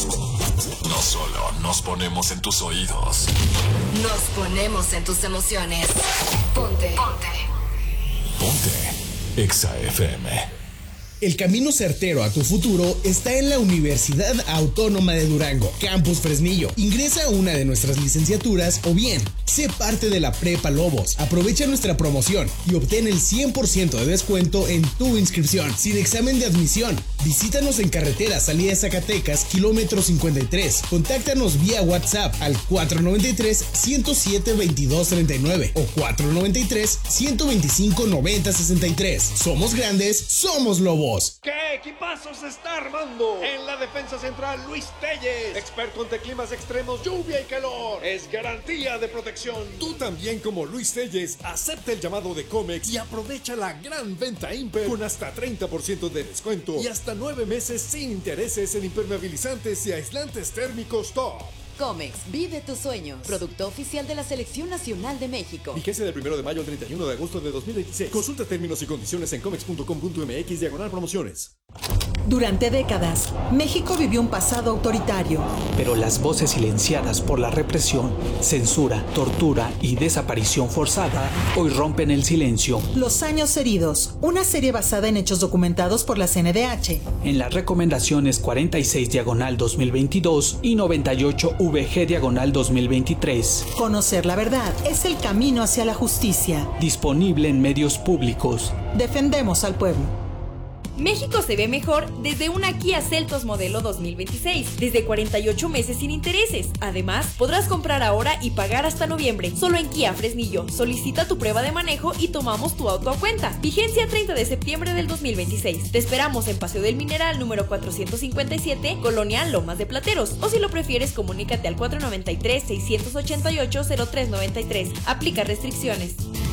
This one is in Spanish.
No solo nos ponemos en tus oídos, nos ponemos en tus emociones. Ponte. Exa FM. El camino certero a tu futuro está en la Universidad Autónoma de Durango, Campus Fresnillo. Ingresa a una de nuestras licenciaturas o bien, sé parte de la Prepa Lobos. Aprovecha nuestra promoción y obtén el 100% de descuento en tu inscripción, sin examen de admisión. Visítanos en carretera Salida de Zacatecas, kilómetro 53. Contáctanos vía WhatsApp al 493-107-2239 o 493-125-9063. Somos grandes, somos Lobos. ¿Qué equipazo se está armando? En la defensa central, Luis Telles, experto ante climas extremos, lluvia y calor. Es garantía de protección. Tú también, como Luis Telles, acepta el llamado de Comex y aprovecha la gran venta Imper con hasta 30% de descuento y hasta 9 meses sin intereses en impermeabilizantes y aislantes térmicos top. Comex, vive tus sueños. Producto oficial de la Selección Nacional de México. Vigencia del 1 de mayo al 31 de agosto de 2026. Consulta términos y condiciones en comex.com.mx/promociones. Durante décadas, México vivió un pasado autoritario. Pero las voces silenciadas por la represión, censura, tortura y desaparición forzada hoy rompen el silencio. Los años heridos, una serie basada en hechos documentados por la CNDH. En las recomendaciones 46/2022 y 98/VG/2023. Conocer la verdad es el camino hacia la justicia. Disponible en medios públicos. Defendemos al pueblo. México se ve mejor desde una Kia Seltos modelo 2026, desde 48 meses sin intereses. Además, podrás comprar ahora y pagar hasta noviembre, solo en Kia Fresnillo. Solicita tu prueba de manejo y tomamos tu auto a cuenta. Vigencia 30 de septiembre del 2026. Te esperamos en Paseo del Mineral número 457, Colonia Lomas de Plateros. O si lo prefieres, comunícate al 493-688-0393. Aplica restricciones.